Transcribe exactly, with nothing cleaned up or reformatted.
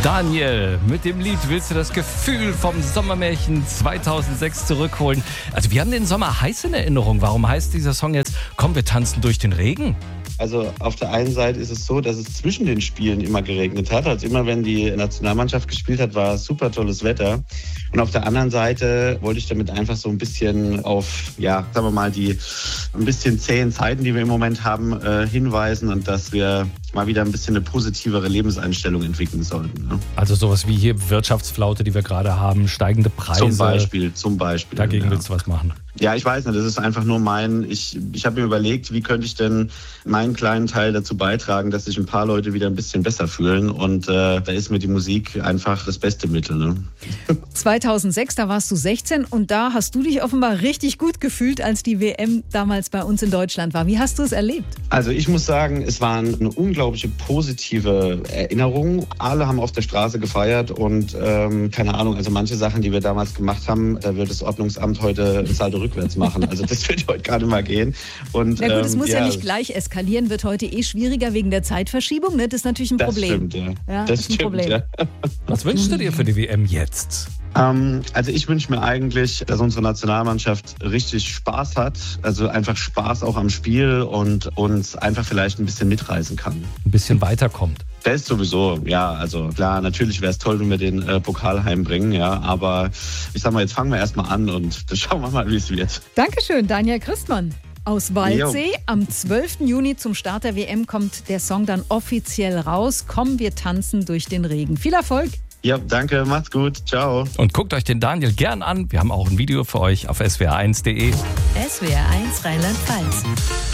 Daniel, mit dem Lied willst du das Gefühl vom Sommermärchen zweitausendsechs zurückholen. Also wir haben den Sommer heiß in Erinnerung. Warum heißt dieser Song jetzt Komm, wir tanzen durch den Regen? Also auf der einen Seite ist es so, dass es zwischen den Spielen immer geregnet hat. Also immer wenn die Nationalmannschaft gespielt hat, war super tolles Wetter. Und auf der anderen Seite wollte ich damit einfach so ein bisschen auf, ja, sagen wir mal, die ein bisschen zähen Zeiten, die wir im Moment haben, äh, hinweisen und dass wir mal wieder ein bisschen eine positivere Lebenseinstellung entwickeln sollten. Ne? Also sowas wie hier Wirtschaftsflaute, die wir gerade haben, steigende Preise. Zum Beispiel, zum Beispiel. Dagegen ja. willst du was machen? Ja, ich weiß nicht, das ist einfach nur mein, ich, ich habe mir überlegt, wie könnte ich denn meinen kleinen Teil dazu beitragen, dass sich ein paar Leute wieder ein bisschen besser fühlen und äh, da ist mir die Musik einfach das beste Mittel. Ne? zweitausendsechs, da warst du sechzehn und da hast du dich offenbar richtig gut gefühlt, als die W M damals bei uns in Deutschland war. Wie hast du es erlebt? Also ich muss sagen, es war eine unglaubliche positive Erinnerung. Alle haben auf der Straße gefeiert und ähm, keine Ahnung, also manche Sachen, die wir damals gemacht haben, da wird das Ordnungsamt heute ein Salto rückwärts machen. Also das wird heute gerade mal gehen. Und, Na gut, es ähm, muss ja. ja nicht gleich eskalieren, wird heute eh schwieriger wegen der Zeitverschiebung. Ne? Das ist natürlich ein das Problem. Stimmt, ja. Ja, das ist ein stimmt, Problem. ja. Was wünschst du dir für die W M jetzt? Ähm, also ich wünsche mir eigentlich, dass unsere Nationalmannschaft richtig Spaß hat, also einfach Spaß auch am Spiel und uns einfach vielleicht ein bisschen mitreißen kann. Ein bisschen weiterkommt. Das ist sowieso, ja, also klar, natürlich wäre es toll, wenn wir den äh, Pokal heimbringen, ja, aber ich sag mal, jetzt fangen wir erstmal an und dann schauen wir mal, wie es wird. Dankeschön, Daniel Christmann. Aus Waldsee. Jo. Am zwölften Juni zum Start der W M kommt der Song dann offiziell raus. Komm, wir tanzen durch den Regen. Viel Erfolg! Ja, danke, macht's gut, ciao. Und guckt euch den Daniel gern an. Wir haben auch ein Video für euch auf S W R eins punkt de. S W R eins Rheinland-Pfalz.